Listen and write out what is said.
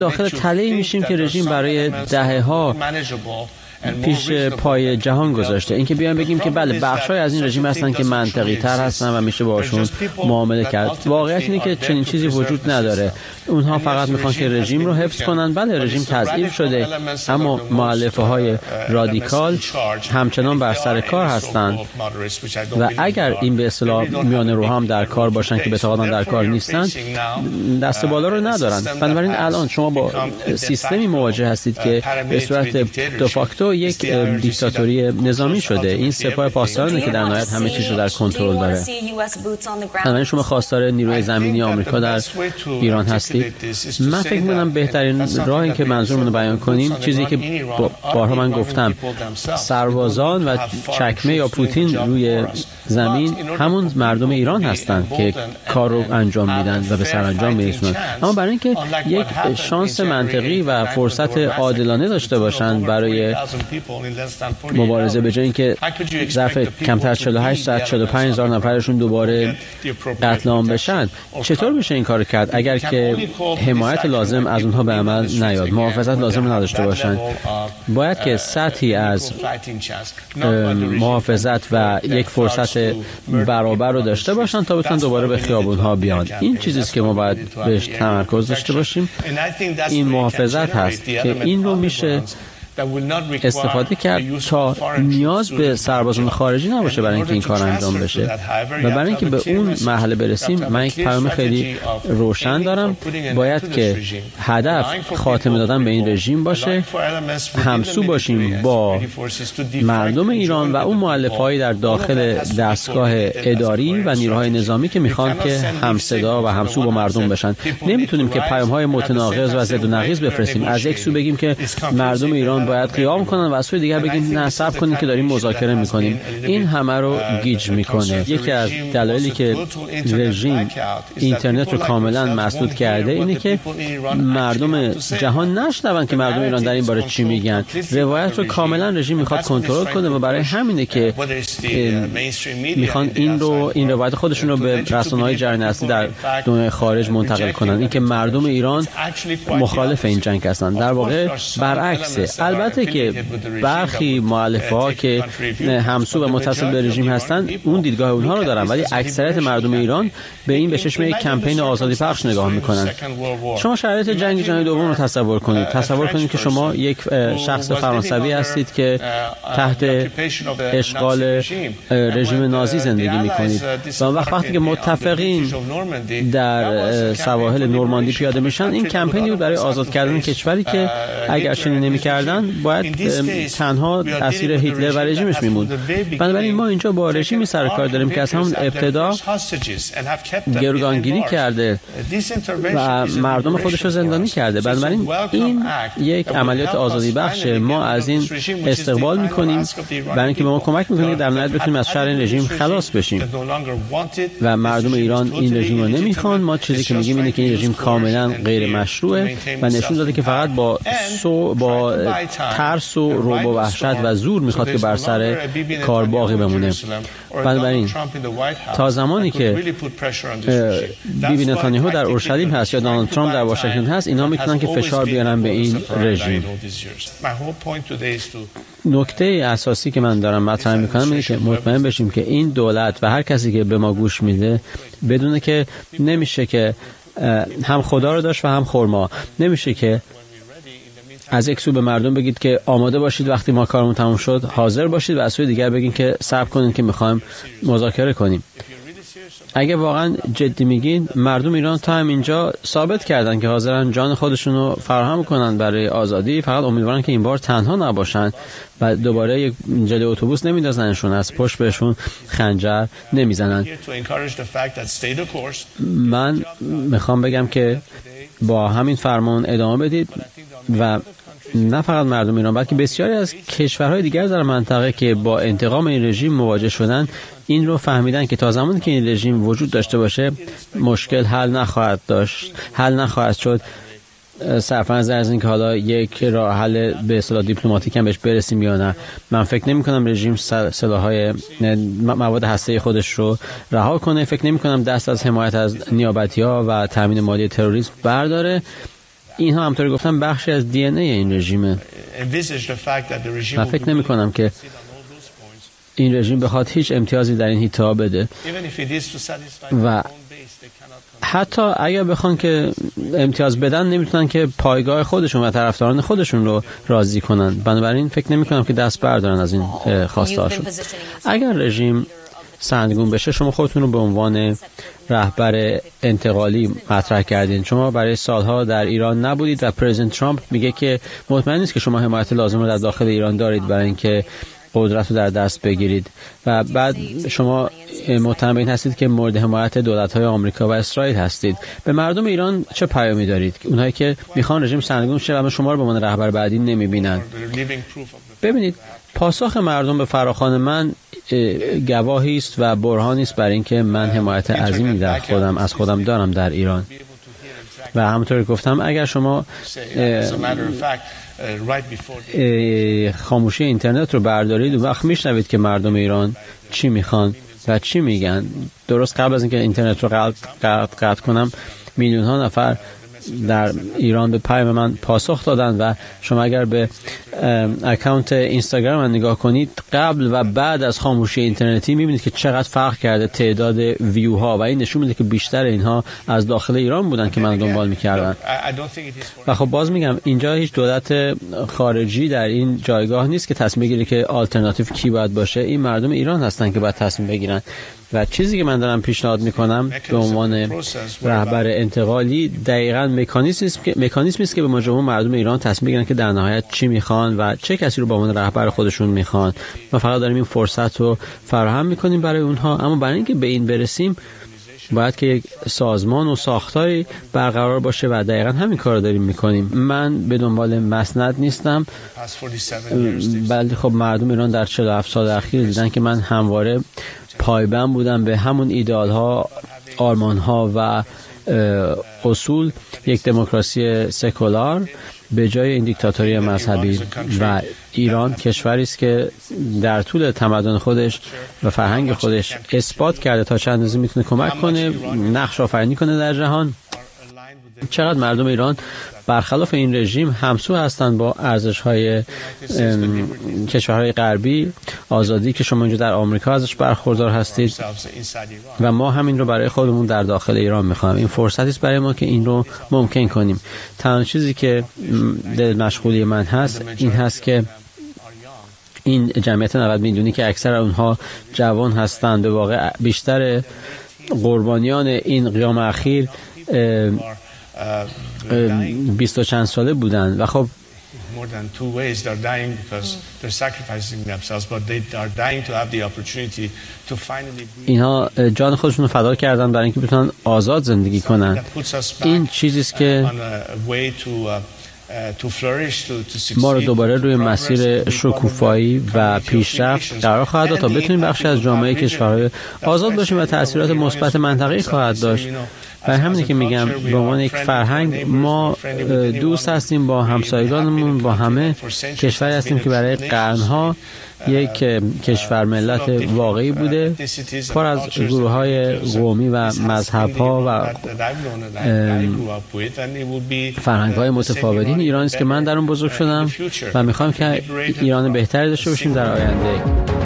داخل تله میشیم که رژیم برای دهه‌ها پیش پای جهان گذاشته. اینکه بیایم بگیم که بله بخشای از این رژیم هستن که منطقی تر هستن و میشه باشون معامله کرد، واقعیت اینه که چنین چیزی وجود نداره. اونها فقط میخوان که رژیم رو حفظ کنن. بله رژیم تضعیف شده، اما مؤلفه های رادیکال همچنان بر سر کار هستند و اگر این به اصطلاح میانه رو هم در کار باشن که به اعتقادم در کار نیستن، دست بالا رو ندارن. بنابراین الان شما با سیستمی مواجه هستید که به صورت دو یک دیکتاتوری نظامی شده. این سپاه پاسدارانه که در نهایت همه چیز رو در کنترل داره. الان شما خواستار نیروی زمینی آمریکا در ایران هستید. من فکر می‌کنم بهترین راهی که منظورمون رو بیان کنیم، چیزی که بارها من گفتم، سربازان و چکمه یا پوتین روی زمین همون مردم ایران هستند که کار رو انجام میدن و به سرانجام میرسونن. اما برای اینکه یک شانس منطقی و فرصت عادلانه داشته باشند برای مبارزه، به جای اینکه ظرف کمتر از 48 ساعت 45,000 نفرشون دوباره قتل عام بشن، چطور میشه این کار کرد اگر که حمایت لازم از اونها به عمل نیاد، محافظت لازم نداشته باشن؟ باید که سطحی از محافظت و یک فرصت برابر رو داشته باشن تا بتونن دوباره به خیابون‌ها بیان. این چیزیست که ما باید بهش تمرکز داشته باشیم. این محافظت هست که این رو میشه استفاده کرد تا نیاز به سربازان خارجی نباشه برای اینکه این کار انجام بشه. و برای اینکه به اون مرحله برسیم، من یک پیام خیلی روشن دارم. باید که هدف خاتمه دادن به این رژیم باشه، همسو باشیم با مردم ایران و اون مؤلفه‌هایی در داخل دستگاه اداری و نیروهای نظامی که میخوان که همصدا و همسو با مردم بشن. نمیتونیم که پیام‌های متناقض و ضد و نقیض بفرستیم. از یک سو بگیم که مردم ایران باید قیام کنن و از سوی دیگر بگیم نه صبر کنیم که داریم مذاکره میکنیم. این همه رو گیج میکنه. یکی از دلایلی که رژیم اینترنت رو کاملا مسدود کرده اینه که مردم جهان نشنون که مردم ایران در این باره چی میگن. روایت رو کاملا رژیم میخواد کنترل کنه و برای همینه که میخوان این روایت خودشون رو به رسانه‌های جریان اصلی در دنیای خارج منتقل کنن. اینکه مردم ایران مخالف این جنگ هستن. در واقع برعکسه. البته که برخی مؤلفه‌ها که همسو و متصل به رژیم هستن اون دیدگاه اونها رو دارن، ولی اکثریت مردم ایران به این به چشم یک کمپین آزادی بخش نگاه میکنن. شما شرایط جنگ جهانی دوم رو تصور کنید. تصور کنید که شما یک شخص فرانسوی هستید که تحت اشغال رژیم نازی زندگی میکنید و وقتی که متفقین در سواحل نورماندی پیاده میشن، این کمپینی بود برای آزاد کردن کشوری که اگر چنین نمی‌کردن باید تنها اسیر هیتلر و رژیمش میموند. بنابراین ما اینجا با رژیمی سر کار داریم که از همون ابتدا گروگانگیری کرده و مردم خودش رو زندانی کرده. بنابراین این یک عملیات آزادی بخشه. ما از این استقبال میکنیم برای اینکه به ما کمک میکنه در نهایت بتونیم از شر این رژیم خلاص بشیم و مردم ایران این رژیم رو نمیخوان. ما چیزی که میگیم اینه که این رژیم کاملا غیر مشروعه و نشون داده که فقط با ترس و رعب و وحشت و زور میخواد که بر سر کار باقی بمونه. بنابراین تا زمانی که بیبی نتانیاهو در اورشلیم هست یا دونالد ترامپ در واشنگتن هست، اینا میتونن که فشار بیارن به این رژیم. نکته اساسی که من دارم مطرح میکنم اینه که مطمئن بشیم که این دولت و هر کسی که به ما گوش میده بدونه که نمیشه که هم خدا رو داشت و هم خرما. نمیشه که از یک سو به مردم بگید که آماده باشید وقتی ما کارمون تموم شد حاضر باشید و از سوی دیگر بگین که صبر کنین که میخوایم مذاکره کنیم. اگه واقعا جدی میگین، مردم ایران تا همینجا ثابت کردن که حاضرن جان خودشون رو فراهم کنن برای آزادی. فقط امیدوارن که این بار تنها نباشن و دوباره یک جلوی اتوبوس نمیندازنشون، از پشت بهشون خنجر نمیزنن. من میخوام بگم که با همین فرمان ادامه بدید و نه فقط مردم ایران بلکه بسیاری از کشورهای دیگر در منطقه که با انتقام این رژیم مواجه شدن این رو فهمیدن که تا زمانی که این رژیم وجود داشته باشه مشکل حل نخواهد شد. صرفاً از اینکه حالا یک راه حل به اصطلاح دیپلماتیک هم بهش برسیم یا نه، من فکر نمی‌کنم رژیم سلاح‌های مواد هسته‌ای خودش رو رها کنه. فکر نمی‌کنم دست از حمایت از نیابتی‌ها و تامین مالی تروریسم برداره. اینها همطور گفتم بخشی از دی ان ای این رژیمه. من فکر نمی کنم که این رژیم بخواد هیچ امتیازی در این حیطه بده و حتی اگر بخوان که امتیاز بدن نمیتونن که پایگاه خودشون و طرفداران خودشون رو راضی کنن. بنابراین فکر نمی کنم که دست بردارن از این خواستهاشون. اگر رژیم سرنگون بشه شما خودتون رو به عنوان رهبر انتقالی مطرح کردین. شما برای سالها در ایران نبودید و پرزیدنت ترامپ میگه که مطمئن نیست که شما حمایت لازم رو در داخل ایران دارید برای اینکه قدرت رو در دست بگیرید و بعد شما متهم به این هستید که مورد حمایت دولت‌های آمریکا و اسرائیل هستید. به مردم ایران چه پیامی دارید؟ اونهایی که میخوان رژیم سرنگون شه و شما رو به عنوان رهبر بعدی نمیبینن. ببینید پاسخ مردم به فراخوان من گواهی است و برهانی است برای اینکه من حمایت عظیمی در از خودم دارم در ایران. و همونطور که گفتم اگر شما خاموشی اینترنت رو بردارید و وقت میشنوید که مردم ایران چی میخوان و چی میگن. درست قبل از اینکه اینترنت رو قطع کنم میلیون ها نفر در ایران به پیام من پاسخ دادن و شما اگر به اکانت اینستاگرام من نگاه کنید قبل و بعد از خاموشی اینترنتی میبینید که چقدر فرق کرده تعداد ویو ها و این نشون میده که بیشتر اینها از داخل ایران بودن که من دنبال میکردن. و خب باز میگم اینجا هیچ دولت خارجی در این جایگاه نیست که تصمیم بگیره که آلترناتیو کی باید باشه. این مردم ایران هستن که باید تصمیم بگیرن و چیزی که من دارم پیشنهاد میکنم به عنوان رهبر انتقالی دقیقاً مکانیزمی است که به مجموع مردم ایران تصمیم بگیرن که در نهایت چی میخوان و چه کسی رو به عنوان رهبر خودشون میخوان. ما فقط داریم این فرصت رو فراهم میکنیم برای اونها، اما برای اینکه به این برسیم باید که یک سازمان و ساختاری برقرار باشه و دقیقاً همین کار رو داریم میکنیم. من به دنبال مسند نیستم، بلکه خب مردم ایران در 47 سال اخیر دیدن که من همواره پایبند بودم به همون ایدئال ها، آرمان ها و اصول یک دموکراسی سکولار به جای این دیکتاتوری مذهبی. و ایران کشوری است که در طول تمدن خودش و فرهنگ خودش اثبات کرده تا چند اندازه میتونه کمک کنه، نقش آفرینی کنه در جهان. چقدر مردم ایران برخلاف این رژیم همسو هستند با ارزش‌های کشورهای غربی، آزادی که شما اینجا در آمریکا ازش برخوردار هستید و ما همین رو برای خودمون در داخل ایران می‌خوایم. این فرصتی است برای ما که این رو ممکن کنیم. تنها چیزی که دل مشغولی من هست این هست که این جمعیت 90 میلیونی که اکثر اونها جوان هستند، به واقع بیشتر قربانیان این قیام اخیر 20 و چند ساله بودن و خب اینها جان خودشون رو فدا کردن برای اینکه بتونن آزاد زندگی کنن. این چیزی است که ما رو دوباره روی مسیر شکوفایی و پیشرفت قرار خواهد داد تا بتونیم بخشی از جامعه کشورهای آزاد باشیم و تأثیرات مثبت منطقه‌ای خواهد داشت. و همینی که میگم به عنوان یک فرهنگ ما دوست هستیم با همسایگانمون، با همه کشوری هستیم که برای قرنها یک کشور ملت واقعی بوده، پر از گروه‌های قومی و مذهب‌ها و فرهنگ‌های متفاوتین. ایرانی است که من در اون بزرگ شدم و می‌خوام که ایران بهتری داشته باشیم در آینده.